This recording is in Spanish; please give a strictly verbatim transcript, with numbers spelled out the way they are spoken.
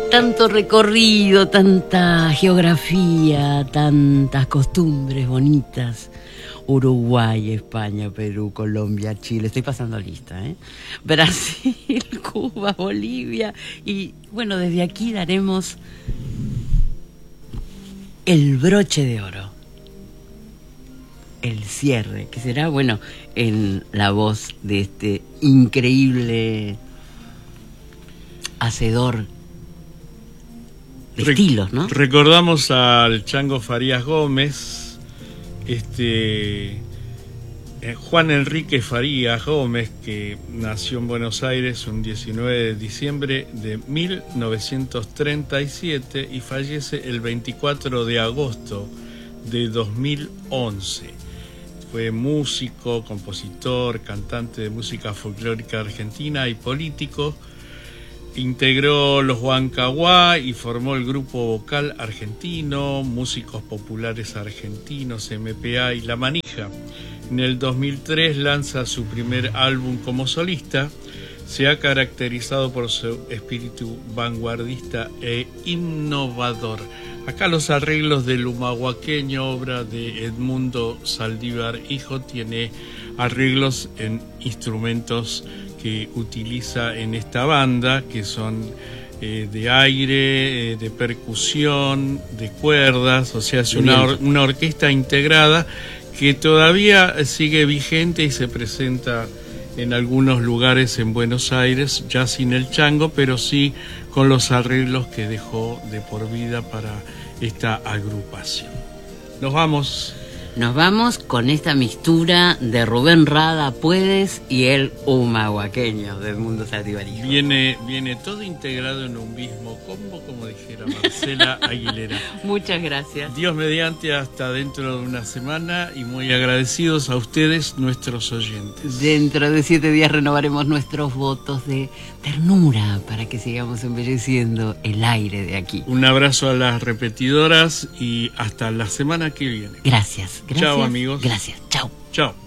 Tanto recorrido, tanta geografía, tantas costumbres bonitas. Uruguay, España, Perú, Colombia, Chile. Estoy pasando lista, ¿eh? Brasil, Cuba, Bolivia. Y bueno, desde aquí daremos el broche de oro. El cierre, que será, bueno, en la voz de este increíble hacedor de Re estilos, ¿no? Recordamos al Chango Farías Gómez, este eh, Juan Enrique Farías Gómez, que nació en Buenos Aires un diecinueve de diciembre de mil novecientos treinta y siete y fallece el veinticuatro de agosto de dos mil once. Fue músico, compositor, cantante de música folclórica argentina y político. Integró los Huancahuá y formó el grupo vocal argentino, Músicos Populares Argentinos, M P A y La Manija. En el dos mil tres lanza su primer álbum como solista. Se ha caracterizado por su espíritu vanguardista e innovador. Acá los arreglos del humahuaqueño, obra de Edmundo Saldívar Hijo, tiene arreglos en instrumentos que utiliza en esta banda, que son eh, de aire, eh, de percusión, de cuerdas, o sea, es una, or una orquesta integrada que todavía sigue vigente y se presenta en algunos lugares en Buenos Aires, ya sin el Chango, pero sí con los arreglos que dejó de por vida para esta agrupación. Nos vamos. Nos vamos con esta mixtura de Rubén Rada Puedes y el humahuaqueño del mundo saldivarismo. Viene, viene todo integrado en un mismo combo, como dijera Marcela Aguilera. Muchas gracias. Dios mediante, hasta dentro de una semana y muy agradecidos a ustedes, nuestros oyentes. Dentro de siete días renovaremos nuestros votos de ternura para que sigamos embelleciendo el aire de aquí. Un abrazo a las repetidoras y hasta la semana que viene. Gracias. Gracias. Chao, amigos. Gracias. Chao. Chao.